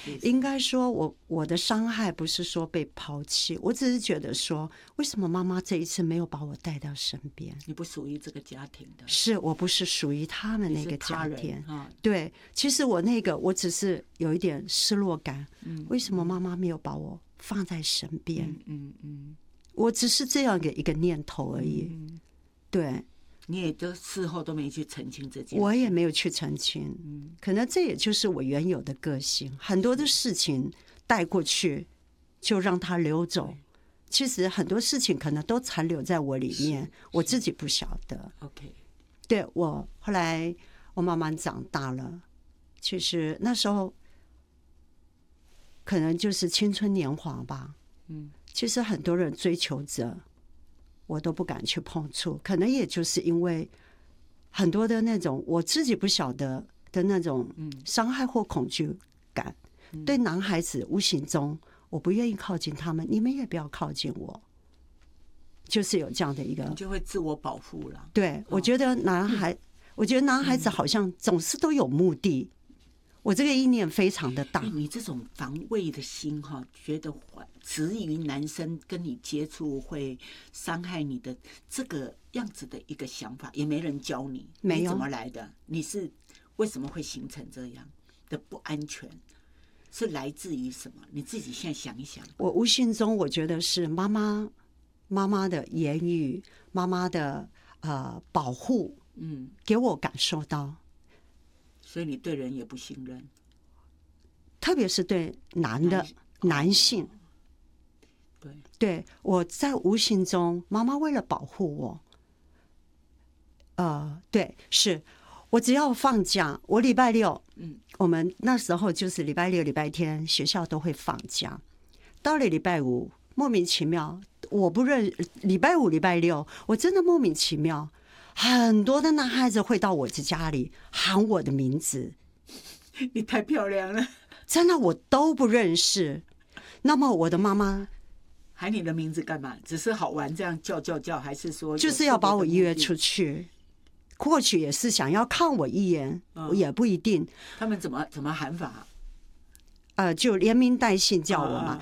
应该说我的伤害不是说被抛弃，我只是觉得说，为什么妈妈这一次没有把我带到身边？ 你不属于这个家庭的， 是我不是属于他们那个家庭啊？ 对，其实我只是有一点失落感，为什么妈妈没有把我放在身边？我只是这样的一个念头而已。对， 你也都事后都没去澄清这件事， 我也没有去澄清。可能这也就是我原有的个性，很多的事情带过去就让它流走。其实很多事情可能都残留在我里面，我自己不晓得。 OK， 对，我后来我慢慢长大了，其实那时候可能就是青春年华吧。其实很多人追求者，我都不敢去碰触，可能也就是因为很多的那种我自己不晓得的那种伤害或恐惧感，对男孩子无形中我不愿意靠近他们，你们也不要靠近我，就是有这样的一个， 你就会自我保护了。 对，我觉得男孩子好像总是都有目的。我这个意念非常的大， 你这种防卫的心哈，觉得质疑男生跟你接触会伤害你的这个样子的一个想法，也没人教你， 没有， 你怎么来的？你是为什么会形成这样的不安全？是来自于什么？你自己现在想一想。 我无形中我觉得是妈妈的言语，妈妈的保护，给我感受到。 所以你对人也不信任， 特别是对男性。对，我在无形中，妈妈为了保护我，对，是我只要放假，我礼拜六，我们那时候就是礼拜六、礼拜天学校都会放假，到了礼拜五，莫名其妙，我不认礼拜五、礼拜六，我真的莫名其妙。很多的男孩子会到我的家里喊我的名字， 你太漂亮了， 真的我都不认识。那么我的妈妈喊你的名字干嘛？只是好玩这样叫，还是说就是要把我约出去？或许也是想要看我一眼，也不一定。 他们怎么喊法？ 就连名带姓叫我嘛，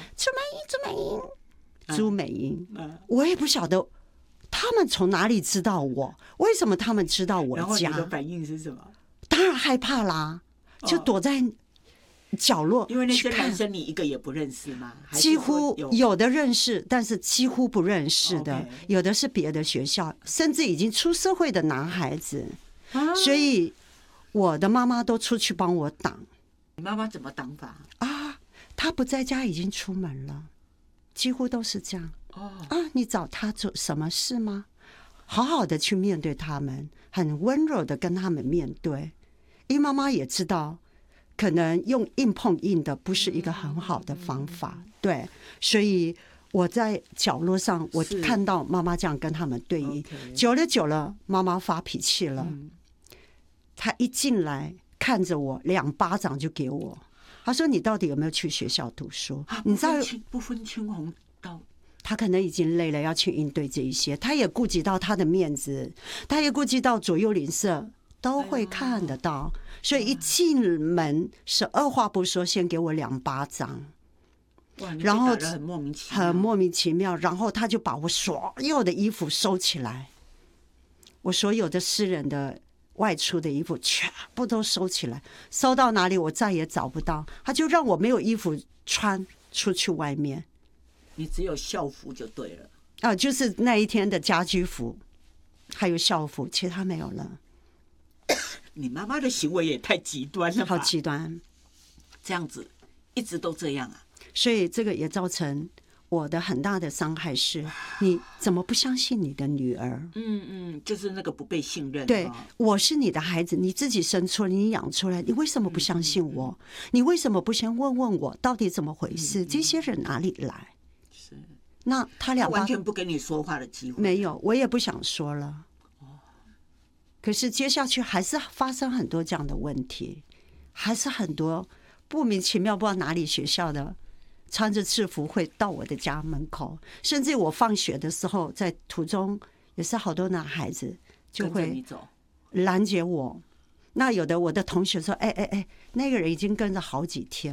朱美英，我也不晓得。他们从哪里知道我？为什么他们知道我家？ 然后你的反应是什么？ 当然害怕啦，就躲在角落。 因为那些男生你一个也不认识吗？ 几乎有的认识，但是几乎不认识的，有的是别的学校，甚至已经出社会的男孩子。所以我的妈妈都出去帮我挡。 你妈妈怎么挡法？ 她不在家，已经出门了，几乎都是这样。你找他做什么事吗？好好的去面对他们，很温柔的跟他们面对。因为妈妈也知道，可能用硬碰硬的不是一个很好的方法，对。所以我在角落上，我看到妈妈这样跟他们对应，久了，妈妈发脾气了。她一进来看着我，2巴掌就给我。她说：“你到底有没有去学校读书？你知道不分青红皂。” 他可能已经累了，要去应对这一些，他也顾及到他的面子，他也顾及到左右邻舍都会看得到，所以一进门是二话不说，先给我2巴掌，然后很莫名其妙，然后他就把我所有的衣服收起来，我所有的私人的外出的衣服全部都收起来，收到哪里我再也找不到，他就让我没有衣服穿出去外面。 你只有校服就对了就是那一天的家居服，还有校服，其他没有了。 你妈妈的行为也太极端了吧？ 好极端， 这样子一直都这样啊？ 所以这个也造成我的很大的伤害是，你怎么不相信你的女儿？ 就是那个不被信任。 对，我是你的孩子，你自己生出来，你养出来，你为什么不相信我？你为什么不先问问我到底怎么回事？这些人哪里来？那他完全不给你说话的机会。 没有，我也不想说了。可是接下去还是发生很多这样的问题，还是很多莫名其妙不知道哪里学校的穿着制服会到我的家门口，甚至我放学的时候在途中也是好多男孩子就会拦截我。那有的我的同学说：“那个人已经跟着好几天。”